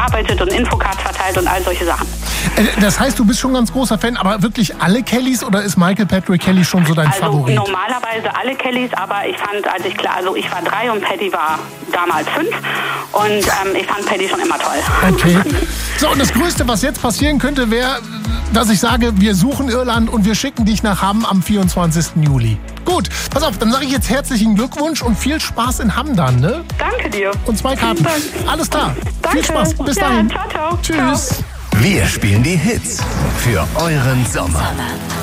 arbeitet und Infocards verteilt und all solche Sachen. Das heißt, du bist schon ein ganz großer Fan, aber wirklich alle Kellys oder ist Michael Patrick Kelly schon so dein Favorit? Also normalerweise alle Kellys, aber ich fand, ich war 3 und Paddy war damals 5 und ich fand Paddy schon immer toll. Okay. So, und das Größte, was jetzt passieren könnte, wäre, dass ich sage, wir suchen Irland und wir schicken dich nach Hamm am 24. Juli. Gut, pass auf, dann sage ich jetzt herzlichen Glückwunsch und viel Spaß in Hamm dann, ne? Danke dir. Und 2 Karten. Alles klar. Danke. Viel Spaß. Bis ja, dahin. Ciao, ciao. Tschüss. Ciao. Wir spielen die Hits für euren Sommer.